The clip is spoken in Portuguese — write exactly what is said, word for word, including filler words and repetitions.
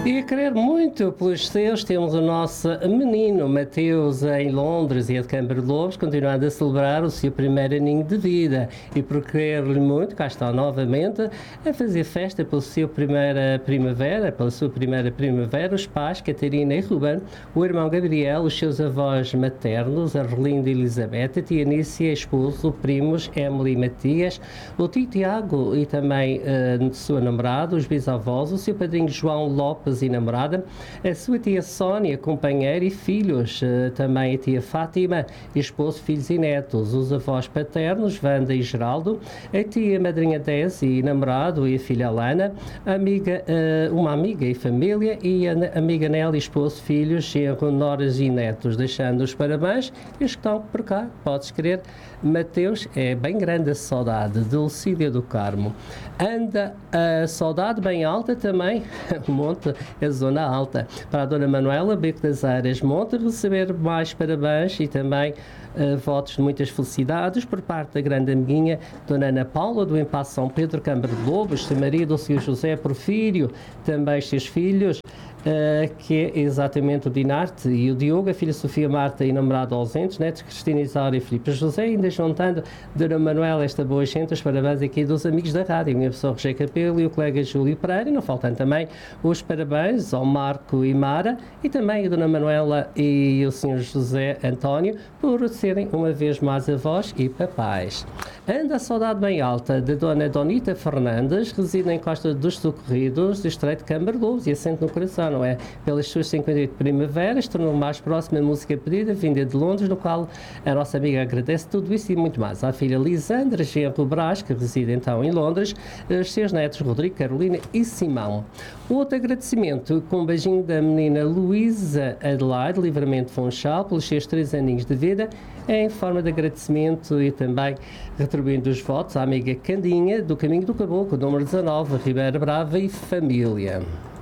E a querer muito pelos seus, temos o nosso menino Mateus em Londres e a de Câmara de Lobos, continuando a celebrar o seu primeiro aninho de vida. E por querer-lhe muito, cá está novamente a fazer festa pela sua primeira primavera, pela sua primeira primavera, os pais, Catarina e Ruben, o irmão Gabriel, os seus avós maternos, Arlindo e Elizabeth, a tia Nícia, esposo, primos, Emily e Matias, o tio Tiago e também uh, sua namorada, os bisavós, o seu padrinho João Lopes e namorada, a sua tia Sónia, companheira e filhos, uh, também a tia Fátima, esposo, filhos e netos, os avós paternos, Wanda e Geraldo, a tia madrinha Dez e namorado e a filha Alana, a amiga, uh, uma amiga e família e a amiga Nelly, esposo, filhos, genro, noras e netos, deixando os parabéns e os que estão por cá, podes crer, Mateus, é bem grande a saudade, Dulcília do Carmo. Anda a saudade bem alta também, Monte, a zona alta. Para a Dona Manuela, Beco das Aras, Monte, receber mais parabéns e também uh, votos de muitas felicidades por parte da grande amiguinha, Dona Ana Paula, do Empaço São Pedro, Câmara de Lobos, seu marido, o senhor José Porfírio, também os seus filhos, Uh, que é exatamente o Dinarte e o Diogo, a filha Sofia Marta e namorado ausentes, netos Cristina Isaura e Filipe José, ainda juntando Dona Manuela, esta boa gente, os parabéns aqui dos amigos da rádio, a minha pessoa Roger Capelo e o colega Júlio Pereira, e não faltando também os parabéns ao Marco e Mara e também a Dona Manuela e o senhor José António por serem uma vez mais avós e papais. Anda a saudade bem alta da Dona Donita Fernandes, reside em Costa dos Socorridos, distrito de Câmara de Lobos e assente no coração, não é? Pelas suas cinquenta e oito primaveras, tornou mais próxima a música pedida, vinda de Londres, no qual a nossa amiga agradece tudo isso e muito mais. À filha Lisandra Genro Brás, que reside então em Londres, os seus netos Rodrigo, Carolina e Simão. Outro agradecimento com um beijinho da menina Luísa Adelaide, Livramento Funchal, pelos seus três aninhos de vida, em forma de agradecimento e também retribuindo os votos à amiga Candinha, do Caminho do Caboclo, número dezanove, Ribeira Brava e família.